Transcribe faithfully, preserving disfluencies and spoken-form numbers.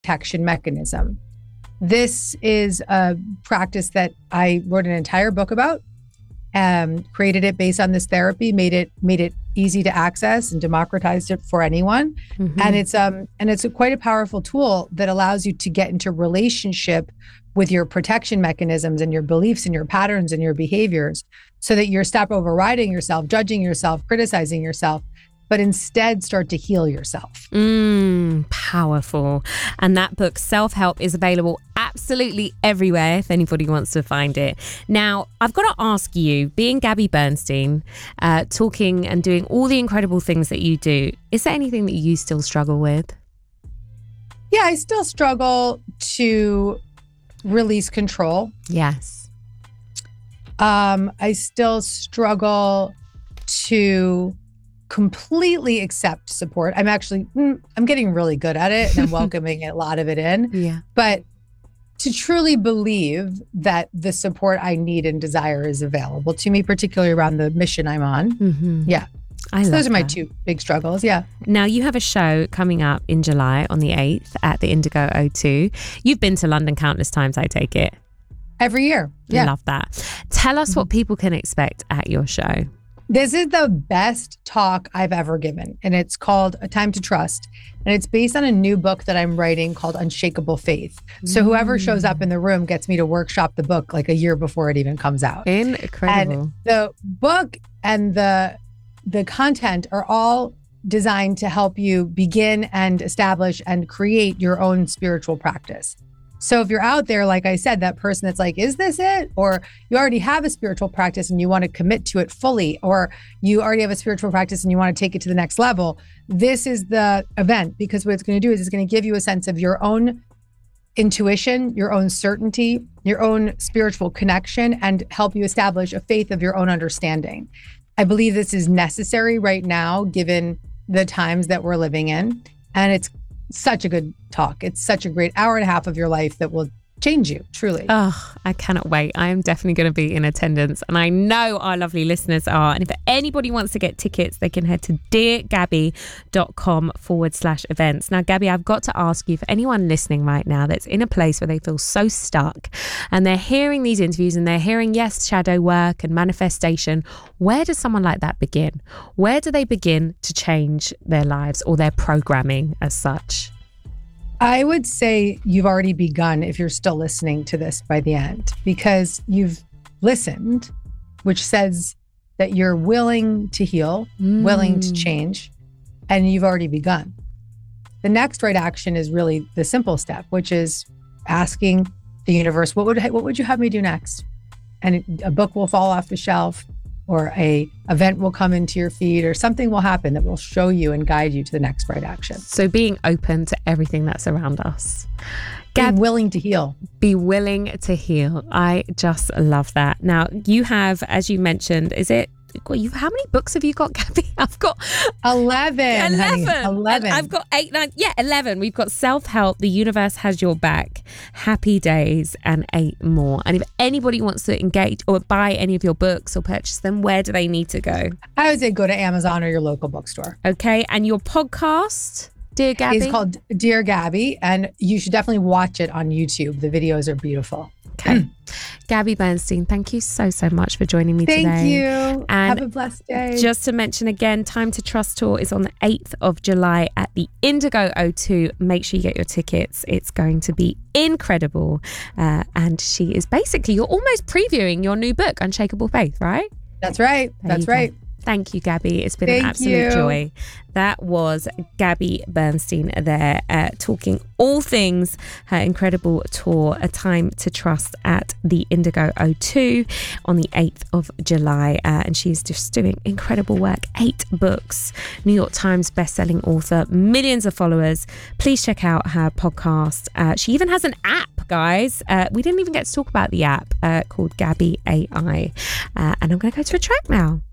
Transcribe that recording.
protection mechanism. This is a practice that I wrote an entire book about, um, created it based on this therapy, made it made it easy to access and democratized it for anyone. Mm-hmm. And it's um and it's a, quite a powerful tool that allows you to get into relationship with your protection mechanisms and your beliefs and your patterns and your behaviors, so that you stop overriding yourself, judging yourself, criticizing yourself, but instead start to heal yourself. Mm, powerful. And that book, Self-Help, is available absolutely everywhere if anybody wants to find it. Now, I've got to ask you, being Gabby Bernstein, uh, talking and doing all the incredible things that you do, is there anything that you still struggle with? Yeah, I still struggle to release control. Yes. Um, I still struggle to completely accept support. I'm actually, I'm getting really good at it, and I'm welcoming a lot of it in. Yeah. But to truly believe that the support I need and desire is available to me, particularly around the mission I'm on. Mm-hmm. Yeah. I so love those are my that. two big struggles. Yeah. Now, you have a show coming up in July on the eighth at the Indigo O two. You've been to London countless times, I take it. Every year. Yeah. Love that. Tell us what people can expect at your show. This is the best talk I've ever given, and it's called A Time to Trust. And it's based on a new book that I'm writing called Unshakable Faith. So whoever shows up in the room gets me to workshop the book like a year before it even comes out. Incredible. And the book and the the content are all designed to help you begin and establish and create your own spiritual practice. So if you're out there, like I said, that person that's like, is this it? Or you already have a spiritual practice and you want to commit to it fully, or you already have a spiritual practice and you want to take it to the next level, this is the event, because what it's going to do is it's going to give you a sense of your own intuition, your own certainty, your own spiritual connection, and help you establish a faith of your own understanding. I believe this is necessary right now, given the times that we're living in. And it's such a good talk. It's such a great hour and a half of your life that will change you, truly. Oh, I cannot wait. I am definitely going to be in attendance. And I know our lovely listeners are. And if anybody wants to get tickets, they can head to deargabby.com forward slash events. Now, Gabby, I've got to ask you, for anyone listening right now that's in a place where they feel so stuck and they're hearing these interviews and they're hearing, yes, shadow work and manifestation, where does someone like that begin? Where do they begin to change their lives or their programming as such? I would say you've already begun if you're still listening to this by the end, because you've listened, which says that you're willing to heal, mm. willing to change, and you've already begun. The next right action is really the simple step, which is asking the universe, what would what would you have me do next? And a book will fall off the shelf, or a event will come into your feed, or something will happen that will show you and guide you to the next right action. So being open to everything that's around us. Gab, be willing to heal. Be willing to heal. I just love that. Now, you have, as you mentioned, is it, you, how many books have you got, Gabby? I've got eleven. eleven. Honey, eleven. I've got eight, nine. Yeah, eleven. We've got Self-Help, The Universe Has Your Back, Happy Days, and eight more. And if anybody wants to engage or buy any of your books or purchase them, where do they need to go? I would say go to Amazon or your local bookstore. Okay. And your podcast, Dear Gabby? It's called Dear Gabby, and you should definitely watch it on YouTube. The videos are beautiful. Okay. Gabby Bernstein, thank you so, so much for joining me thank today. Thank you. And have a blessed day. Just to mention again, Time to Trust Tour is on the eighth of July at the Indigo O two. Make sure you get your tickets. It's going to be incredible. Uh, and she is basically, you're almost previewing your new book, Unshakable Faith, right? That's right. There That's right. Go. Thank you, Gabby. It's been Thank an absolute you. joy. That was Gabby Bernstein there uh, talking all things her incredible tour, A Time to Trust at the Indigo O two on the eighth of July. Uh, and she's just doing incredible work. Eight books, New York Times bestselling author, millions of followers. Please check out her podcast. Uh, she even has an app, guys. Uh, we didn't even get to talk about the app uh, called Gabby A I. Uh, and I'm going to go to a track now.